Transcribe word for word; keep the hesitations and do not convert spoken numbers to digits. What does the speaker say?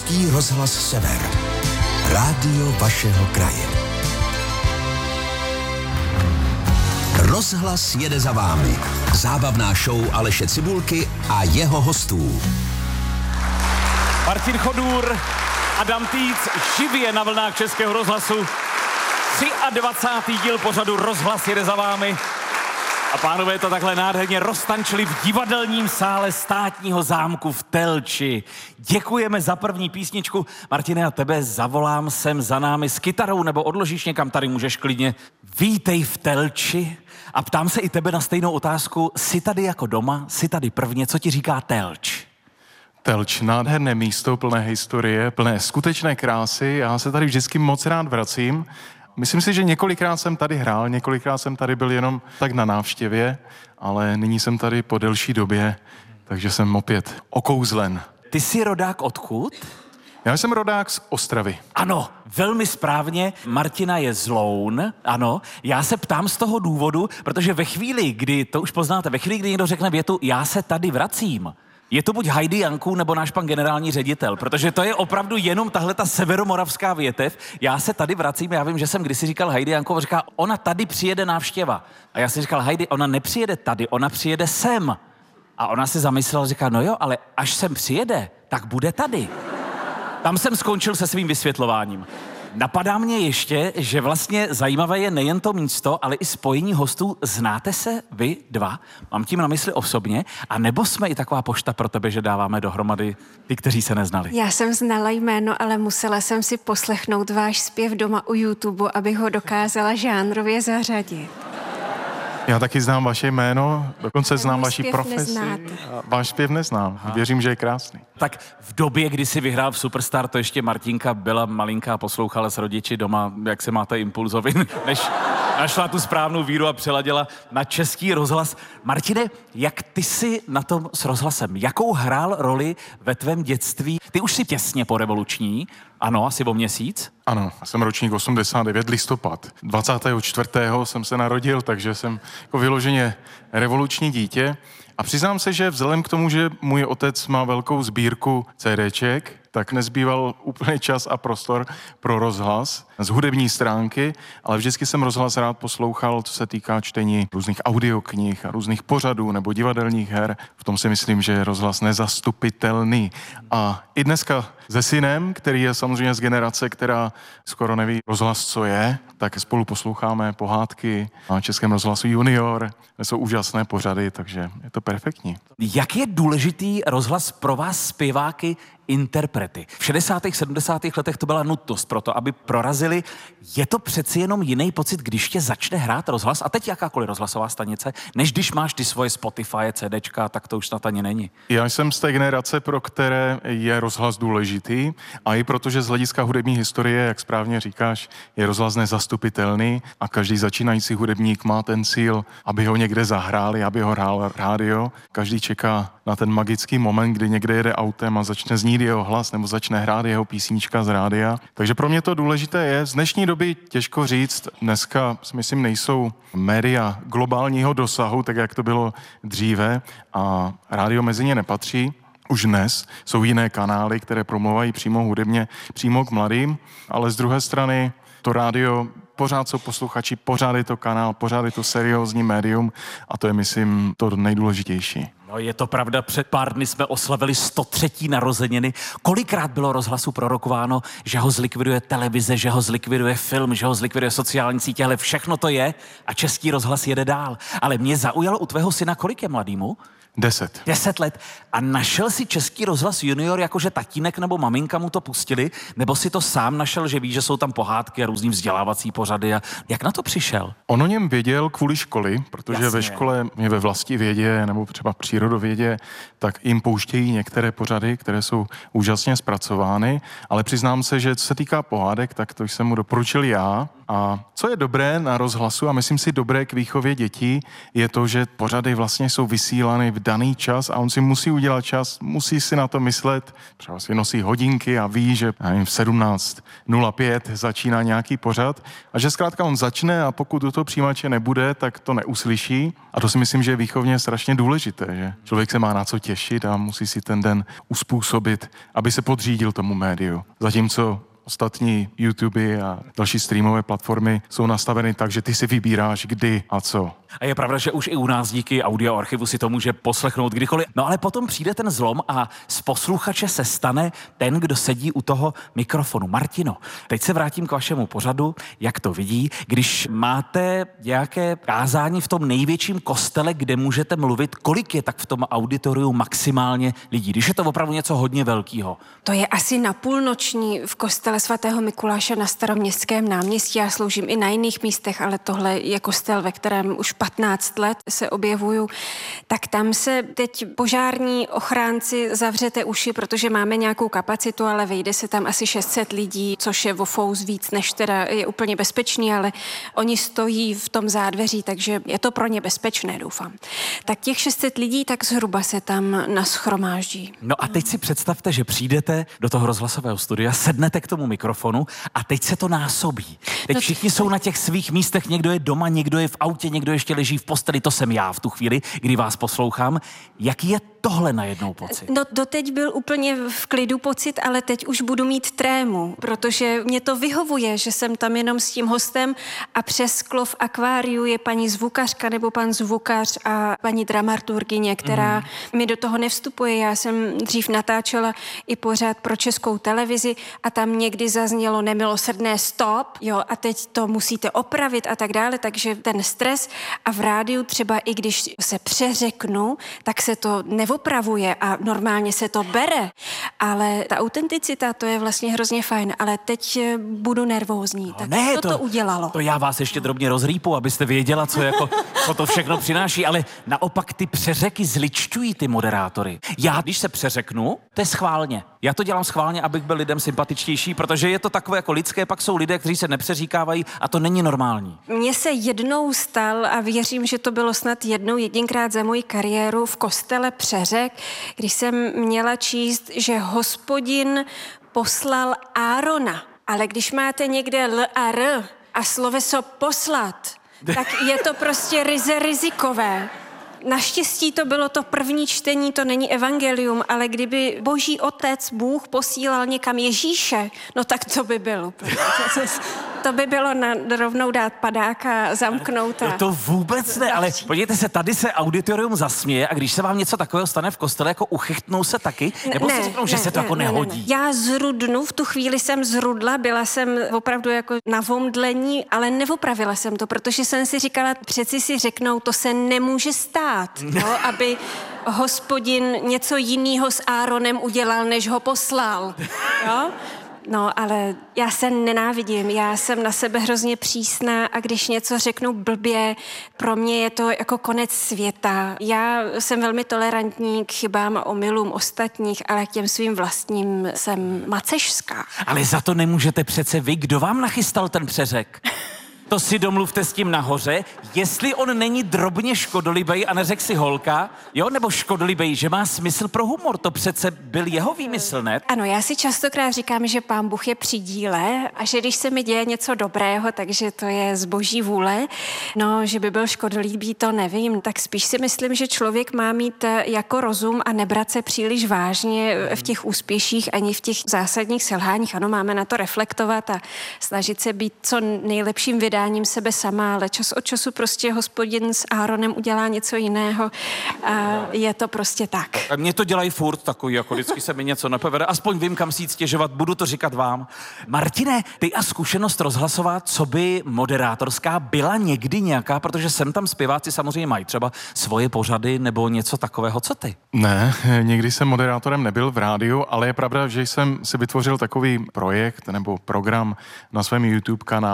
Český rozhlas Sever. Rádio vašeho kraje. Rozhlas jede za vámi. Zábavná show Aleše Cibulky a jeho hostů. Martin Chodůr, Adam Týc, živě na vlnách Českého rozhlasu. dvacátý třetí díl pořadu Rozhlas jede za vámi. A pánové to takhle nádherně roztančili v divadelním sále Státního zámku v Telči. Děkujeme za první písničku. Martine, a tebe zavolám sem za námi s kytarou, nebo odložíš někam, tady můžeš klidně. Vítej v Telči. A ptám se i tebe na stejnou otázku. Jsi tady jako doma, jsi tady prvně, co ti říká Telč? Telč, nádherné místo, plné historie, plné skutečné krásy. Já se tady vždycky moc rád vracím. Myslím si, že několikrát jsem tady hrál, několikrát jsem tady byl jenom tak na návštěvě, ale nyní jsem tady po delší době, takže jsem opět okouzlen. Ty jsi rodák odkud? Já jsem rodák z Ostravy. Ano, velmi správně. Martina je z Loun, ano. Já se ptám z toho důvodu, protože ve chvíli, kdy, to už poznáte, ve chvíli, kdy někdo řekne větu, já se tady vracím, je to buď Heidi Janku, nebo náš pan generální ředitel, protože to je opravdu jenom tahle ta severomoravská větev. Já se tady vracím, já vím, že jsem kdysi říkal Heidi Janku, říká, ona tady přijede návštěva. A já jsem říkal, Heidi, ona nepřijede tady, ona přijede sem. A ona si zamyslela, říká, no jo, ale až sem přijede, tak bude tady. Tam jsem skončil se svým vysvětlováním. Napadá mě ještě, že vlastně zajímavé je nejen to místo, ale i spojení hostů. Znáte se vy dva? Mám tím na mysli osobně. A nebo jsme i taková pošta pro tebe, že dáváme dohromady ty, kteří se neznali? Já jsem znala jméno, ale musela jsem si poslechnout váš zpěv doma u YouTube, abych ho dokázala žánrově zařadit. Já taky znám vaše jméno, dokonce znám vaši profesi. Neznáte. Váš zpěv neznám. Aha. Věřím, že je krásný. Tak v době, kdy jsi vyhrál v Superstar, to ještě Martinka byla malinká, poslouchala s rodiči doma, jak se máte impulzovi, než našla tu správnou víru a přeladila na Český rozhlas. Martine, jak ty jsi na tom s rozhlasem? Jakou hrál roli ve tvém dětství? Ty už jsi těsně po revoluční, ano, asi o měsíc? Ano, jsem ročník osmdesát devět, listopad. dvacátého čtvrtého jsem se narodil, takže jsem jako vyloženě revoluční dítě. A přiznám se, že vzhledem k tomu, že můj otec má velkou sbírku CDček, tak nezbýval úplně čas a prostor pro rozhlas z hudební stránky, ale vždycky jsem rozhlas rád poslouchal, co se týká čtení různých audioknih a různých pořadů nebo divadelních her. V tom si myslím, že je rozhlas nezastupitelný. A i dneska se synem, který je samozřejmě z generace, která skoro neví rozhlas, co je, tak spolu posloucháme pohádky na Českém rozhlasu Junior. Jsou úžasné pořady, takže je to perfektní. Jak je důležitý rozhlas pro vás zpěváky, interprety? V šedesátých, sedmdesátých letech to byla nutnost pro to, aby prorazili. Je to přeci jenom jiný pocit, když tě začne hrát rozhlas, a teď jakákoliv rozhlasová stanice, než když máš ty svoje Spotify, CDčka, tak to už snad ani není. Já jsem z té generace, pro které je rozhlas důležitý, a i protože z hlediska hudební historie, jak správně říkáš, je rozhlas nezastupitelný a každý začínající hudebník má ten cíl, aby ho někde zahráli, aby ho hrál rádio. Každý čeká na ten magický moment, kdy někde jede autem a začne znít jeho hlas nebo začne hrát jeho písnička z rádia. Takže pro mě to důležité je. Z dnešní doby těžko říct, dneska si myslím nejsou média globálního dosahu, tak jak to bylo dříve, a rádio mezi ně nepatří. Už dnes jsou jiné kanály, které promluvají přímo hudebně, přímo k mladým, ale z druhé strany to rádio pořád jsou posluchači, pořád je to kanál, pořád je to seriózní médium a to je, myslím, to nejdůležitější. No, je to pravda, před pár dny jsme oslavili sto třetí narozeniny. Kolikrát bylo rozhlasu prorokováno, že ho zlikviduje televize, že ho zlikviduje film, že ho zlikviduje sociální sítě, ale všechno to je a Český rozhlas jede dál. Ale mě zaujalo u tvého syna, kolik je mladýmu? Deset. Deset let. A našel si Český rozhlas Junior, jakože tatínek nebo maminka mu to pustili, nebo si to sám našel, že ví, že jsou tam pohádky a různý vzdělávací pořady, a jak na to přišel? On o něm věděl kvůli školy, protože Jasně. ve škole, ve vlastivědě nebo třeba přírodovědě, tak jim pouštějí některé pořady, které jsou úžasně zpracovány, ale přiznám se, že co se týká pohádek, tak to jsem mu doporučil já, A co je dobré na rozhlasu a myslím si dobré k výchově dětí, je to, že pořady vlastně jsou vysílány v daný čas a on si musí udělat čas, musí si na to myslet, třeba si nosí hodinky a ví, že nevím, v sedmnáct nula pět začíná nějaký pořad a že zkrátka on začne a pokud do toho přijímače nebude, tak to neuslyší. A to si myslím, že je výchovně strašně důležité, že člověk se má na co těšit a musí si ten den uspůsobit, aby se podřídil tomu médiu. Zatímco ostatní YouTube a další streamové platformy jsou nastaveny tak, že ty si vybíráš kdy a co. A je pravda, že už i u nás díky audio archivu si to může poslechnout kdykoliv. No ale potom přijde ten zlom a z posluchače se stane ten, kdo sedí u toho mikrofonu. Martino, teď se vrátím k vašemu pořadu, jak to vidí. Když máte nějaké kázání v tom největším kostele, kde můžete mluvit, kolik je tak v tom auditoriu maximálně lidí, když je to opravdu něco hodně velkého? To je asi na půlnoční v kostele svatého Mikuláše na Staroměstském náměstí. Já sloužím i na jiných místech, ale tohle je kostel, ve kterém už patnáct let se objevuju. Tak tam se teď požární ochránci zavřete uši, protože máme nějakou kapacitu, ale vejde se tam asi šest set lidí, což je o fous víc, než teda je úplně bezpečný, ale oni stojí v tom zádveří, takže je to pro ně bezpečné, doufám. Tak těch šest set lidí tak zhruba se tam nashromáždí. No a teď si představte, že přijdete do toho rozhlasového studia, sednete k tomu mikrofonu a teď se to násobí. Teď no, všichni jsou na těch svých místech, někdo je doma, někdo je v autě, někdo ještě leží v posteli, to jsem já v tu chvíli, kdy vás poslouchám. Jaký je tohle najednou pocit? No doteď byl úplně v klidu pocit, ale teď už budu mít trému, protože mě to vyhovuje, že jsem tam jenom s tím hostem a přes sklo v akváriu je paní zvukařka nebo pan zvukař a paní dramaturgyně, která mm. mi do toho nevstupuje. Já jsem dřív natáčela i pořád pro Českou televizi a tam někdy zaznělo nemilosrdné stop, jo, a teď to musíte opravit a tak dále, takže ten stres a v rádiu třeba i když se přeřeknu, tak se to neopravuje a normálně se to bere, ale ta autenticita, to je vlastně hrozně fajn, ale teď budu nervózní, no, tak ne, to, to to udělalo. To já vás ještě drobně rozrýpu, abyste věděla, co, jako, co to všechno přináší, ale naopak ty přeřeky zličťují ty moderátory. Já, když se přeřeknu, to je schválně. Já to dělám schválně, abych byl lidem sympatičtější, protože je to takové jako lidské, pak jsou lidé, kteří se nepřeříkávají a to není normální. Mně se jednou stal a věřím, že to bylo snad jednou jedinkrát za moji kariéru v kostele přeřek, když jsem měla číst, že Hospodin poslal Árona, ale když máte někde L a R a sloveso poslat, tak je to prostě ryze rizikové. Naštěstí to bylo to první čtení, to není evangelium, ale kdyby Boží Otec, Bůh posílal někam Ježíše, no tak to by bylo. To by bylo na rovnou dát padáka, zamknout a... No to vůbec ne, ale podívejte se, tady se auditorium zasměje a když se vám něco takového stane v kostele, jako uchytnou se taky? Nebo ne, si řeknou, že ne, se to ne, jako ne, nehodí? Ne, ne. Já zrudnu, v tu chvíli jsem zrudla, byla jsem opravdu jako na vomdlení, ale neopravila jsem to, protože jsem si říkala, přeci si řeknou, to se nemůže stát, no, aby Hospodin něco jiného s Áronem udělal, než ho poslal, jo? No, ale já se nenávidím, já jsem na sebe hrozně přísná a když něco řeknu blbě, pro mě je to jako konec světa. Já jsem velmi tolerantní k chybám a omylům ostatních, ale k těm svým vlastním jsem macešská. Ale za to nemůžete přece vy, kdo vám nachystal ten přeřek? To si domluvte s tím nahoře, jestli on není drobně škodolibej a neřek si holka, jo, nebo škodolibej, že má smysl pro humor, to přece byl jeho výmysl, ne? Ano, já si častokrát říkám, že Pán Bůh je při díle a že když se mi děje něco dobrého, takže to je z Boží vůle, no, že by byl škodolibý, to nevím, tak spíš si myslím, že člověk má mít jako rozum a nebrat se příliš vážně v těch úspěších ani v těch zásadních selháních. Ano, máme na to reflektovat a snažit se být co nejlepším vydáním sebe sama, ale čas od času prostě Hospodin s Áronem udělá něco jiného a je to prostě tak. A mě to dělají furt takový, jako vždycky se mi něco nepovede, aspoň vím, kam si jít stěžovat, budu to říkat vám. Martine, ty a zkušenost rozhlasová, co by moderátorská, byla někdy nějaká, protože sem tam zpěváci samozřejmě mají třeba svoje pořady nebo něco takového, co ty? Ne, nikdy jsem moderátorem nebyl v rádiu, ale je pravda, že jsem si vytvořil takový projekt nebo program na svém YouTube kanálu,